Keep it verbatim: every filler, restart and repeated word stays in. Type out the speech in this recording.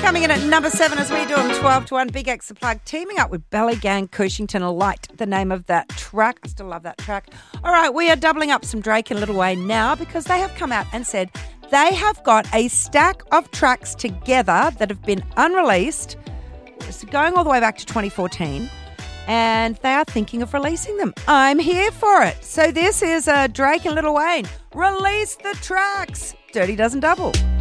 coming in at number seven as we do them twelve to one. Big X The Plug teaming up with Ballygang Cushington Light, the name of that track. I still love that track. All right, we are doubling up some Drake and Lil Wayne now because they have come out and said they have got a stack of tracks together that have been unreleased, going all the way back to twenty fourteen, and they are thinking of releasing them. I'm here for it. So this is uh, Drake and Lil Wayne. Release the tracks. Dirty Dozen Double.